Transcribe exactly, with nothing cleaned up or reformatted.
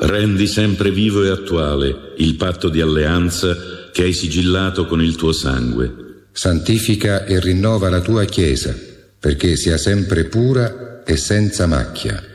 Rendi sempre vivo e attuale il patto di alleanza che hai sigillato con il tuo sangue. Santifica e rinnova la tua Chiesa, perché sia sempre pura e senza macchia.